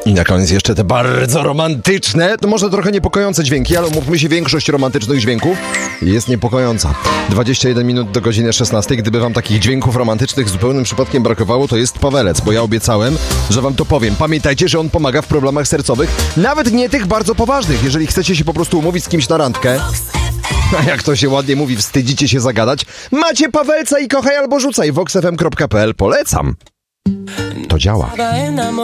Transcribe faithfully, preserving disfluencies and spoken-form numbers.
I na koniec jeszcze te bardzo romantyczne, to może trochę niepokojące dźwięki, ale umówmy się, większość romantycznych dźwięków jest niepokojąca. dwadzieścia jeden minut do godziny szesnastej. Gdyby wam takich dźwięków romantycznych zupełnym przypadkiem brakowało, to jest Pawelec, bo ja obiecałem, że wam to powiem. Pamiętajcie, że on pomaga w problemach sercowych, nawet nie tych bardzo poważnych. Jeżeli chcecie się po prostu umówić z kimś na randkę, a jak to się ładnie mówi, wstydzicie się zagadać, macie Pawelca i kochaj albo rzucaj. vox f m kropka p l. Polecam. To działa.